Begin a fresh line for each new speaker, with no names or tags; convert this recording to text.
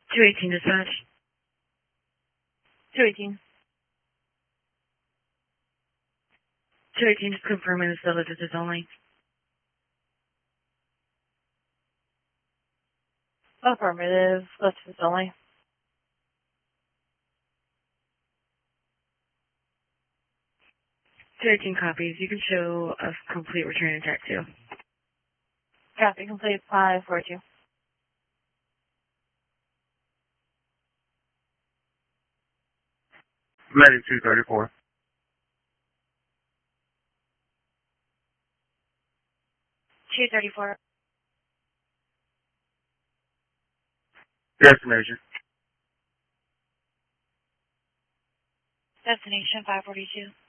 218 dispatch.
218.
218 just confirming the still visits only.
Affirmative. Visits only.
218 copies. You can show a complete return intact too.
Copy complete. 542.
Medic 234.
$234.
Destination.
Destination 542.